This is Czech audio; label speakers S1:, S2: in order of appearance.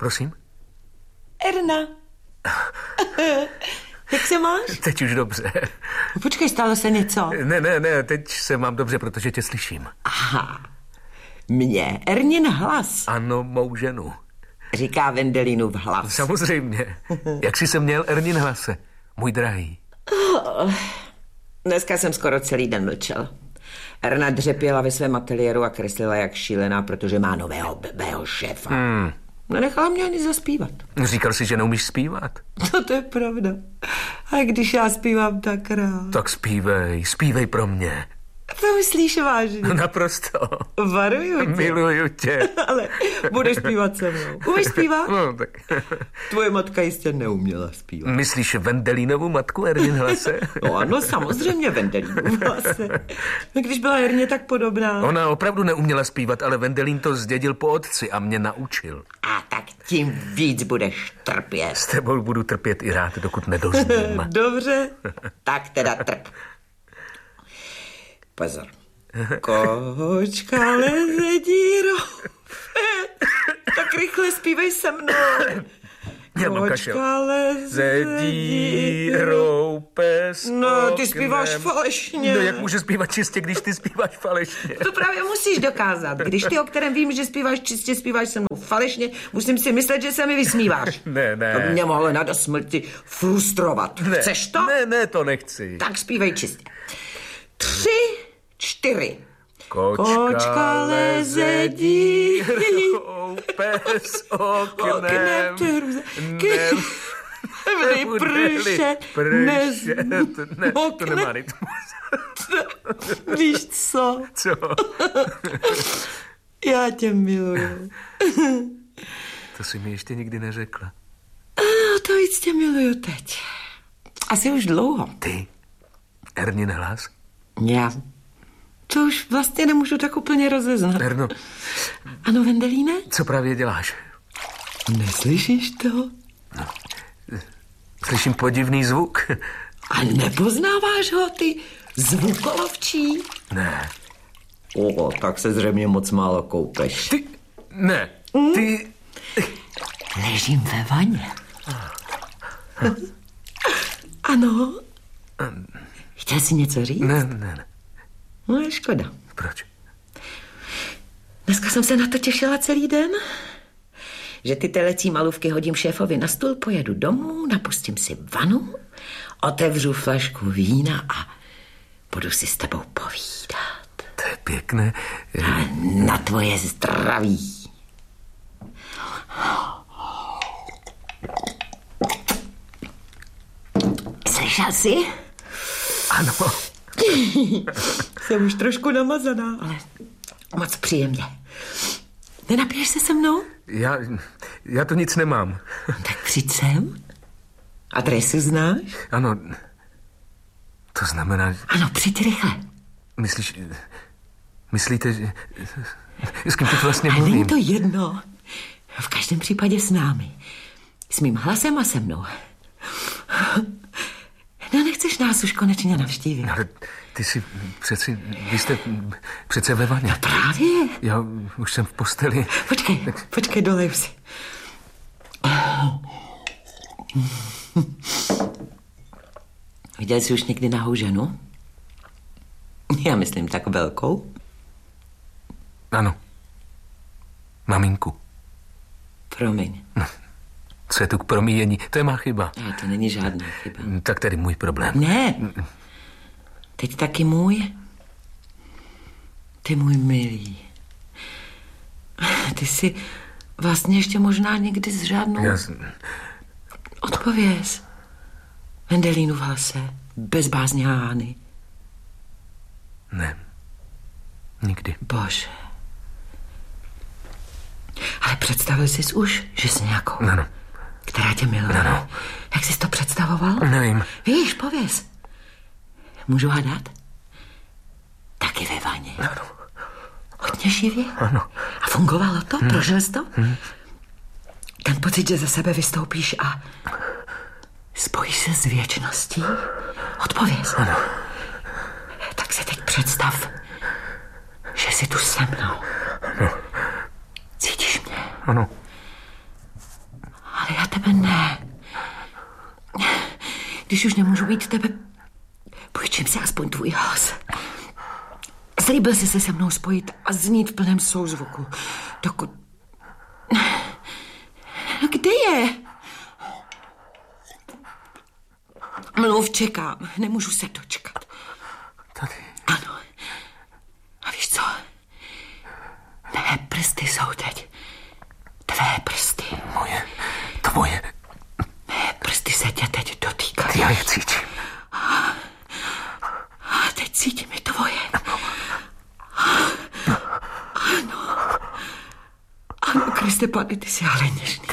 S1: Prosím?
S2: Erna. Jak se máš?
S1: Teď už dobře.
S2: Počkej, stalo se něco?
S1: Ne, teď se mám dobře, protože tě slyším.
S2: Aha. Mě Ernin hlas.
S1: Ano, mou ženu.
S2: Říká Wendelínův hlas.
S1: Samozřejmě. Jak jsi se měl, Ernin hlase, můj drahý?
S2: Dneska jsem skoro celý den mlčel. Erna dřepěla ve svém ateliéru a kreslila jak šílená, protože má nového blbého šéfa. Nenechala mě ani zaspívat.
S1: Říkal jsi, že neumíš zpívat?
S2: No to je pravda. A když já zpívám tak rád.
S1: Tak zpívej pro mě.
S2: To myslíš vážně?
S1: No naprosto.
S2: Varuju tě.
S1: Miluju tě.
S2: Ale budeš zpívat se mnou. Umíš zpívat?
S1: No tak.
S2: Tvoje matka jistě neuměla zpívat.
S1: Myslíš Wendelínovu matku Ernin hlase?
S2: No ano, samozřejmě Wendelínovu hlase. Když byla Erně tak podobná.
S1: Ona opravdu neuměla zpívat, ale Wendelín to zdědil po otci a mě naučil.
S2: A tak tím víc budeš trpět.
S1: S tebou budu trpět i rád, dokud nedozním.
S2: Dobře, tak teda trp. Pozor. Kočka leze dírou. Tak rychle zpívej se mnou. Kočka leze dírou pes. No, ty zpíváš falešně.
S1: No, jak můžu zpívat čistě, když ty zpíváš falešně?
S2: To právě musíš dokázat. Když ty, o kterém vím, že zpíváš čistě, zpíváš se mnou falešně, musím si myslet, že se mi vysmíváš.
S1: Ne.
S2: To by mě mohlo na dosmrti frustrovat.
S1: Ne.
S2: Chceš to?
S1: Ne, to nechci.
S2: Tak zpívej čistě. 3, 4.
S1: Kočka leze dírou, pes oknem,
S2: pršet,
S1: ne, to nemá rytmus.
S2: Víš co?
S1: Co?
S2: Já tě miluju.
S1: To jsi mi ještě nikdy neřekla.
S2: To víc tě miluju teď. Asi už dlouho.
S1: Ty? Ernin hlas?
S2: Já. To už vlastně nemůžu tak úplně rozeznat.
S1: Erno.
S2: Ano, Wendelíne?
S1: Co právě děláš?
S2: Neslyšíš to?
S1: No. Slyším podivný zvuk.
S2: A nepoznáváš ho, ty zvukolovčí?
S1: Ne.
S2: Tak se zřejmě moc málo koupeš.
S1: Ty, ne, ty...
S2: Ležím ve vaně. Ano. Chtěl jsi něco říct?
S1: Ne.
S2: No je škoda.
S1: Proč?
S2: Dneska jsem se na to těšila celý den. Že ty telecí malůvky hodím šéfovi na stůl, pojedu domů, napustím si vanu, otevřu flašku vína a budu si s tebou povídat.
S1: To je pěkné.
S2: A na tvoje zdraví. Slyšel jsi?
S1: Ano.
S2: Jsem už trošku namazaná, ale moc příjemně. Nenapiješ se se mnou?
S1: Já to nic nemám.
S2: Tak přijď sem. Adresu znáš?
S1: Ano. To znamená...
S2: Ano, přijď rychle.
S1: Myslíte, že... S kým to vlastně
S2: mluvím?
S1: mluvím?
S2: Není to jedno. V každém případě s námi. S mým hlasem a se mnou. No, nechceš nás už konečně navštívit?
S1: Ale vy jste přece ve vaně.
S2: No právě.
S1: Já už jsem v posteli.
S2: Počkej, doleju si. Viděl jsi už někdy nahou ženu? Já myslím tak velkou.
S1: Ano. Maminku.
S2: Promiň.
S1: No. Co je tu k promíjení? To je má chyba.
S2: A to není žádná chyba.
S1: Tak tedy můj problém.
S2: Ne. Teď taky můj. Ty můj milý. Ty jsi vlastně ještě možná někdy s žádnou... Odpověz. Wendelínu v hlase. Bez bázně a Hány.
S1: Ne. Nikdy.
S2: Bože. Ale představil jsi už, že jsi nějakou...
S1: Ano.
S2: Která tě miluje.
S1: Ano.
S2: Jak jsi to představoval?
S1: Nevím.
S2: Víš, pověz. Můžu hádat? Taky ve vaně.
S1: Ano.
S2: Hodně živě?
S1: Ano.
S2: A fungovalo to? Prožil jsi to? Ten pocit, že ze sebe vystoupíš a spojíš se s věčností? Odpověz.
S1: Ano.
S2: Tak si teď představ, že jsi tu se mnou.
S1: Ano.
S2: Cítíš mě?
S1: Ano.
S2: tebe ne. Když už nemůžu být tebe, půjčím si aspoň tvůj hlas. Slíbil jsi se se mnou spojit a znít v plném souzvuku. Dokud... No kde je? Mluv, čekám. Nemůžu se dočkat.
S1: Tady.
S2: Ano. A víš co? Mé prsty jsou teď. Tvé prsty.
S1: Moje. Tvoje.
S2: Mé prsty se tě teď dotýkají.
S1: Já je cítím.
S2: A teď cítím i tvoje. Ano. Ano, Kriste, Pane, ty jsi ale něžný.